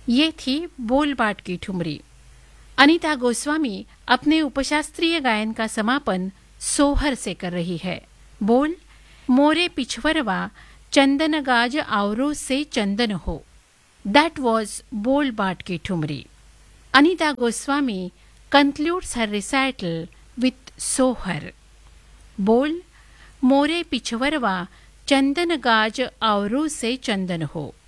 ये थी बोल बाट की ठुमरी। अनीता गोस्वामी अपने उपशास्त्रीय गायन का समापन सोहर से कर रही है। बोल, मोरे पिछवरवा चंदन गाज आवरो से चंदन हो। दैट वॉज बोल बाट की thumri. Anita Goswami concludes her recital with Sohar. बोल, मोरे पिछवरवा चंदन गाज आवरो से चंदन हो।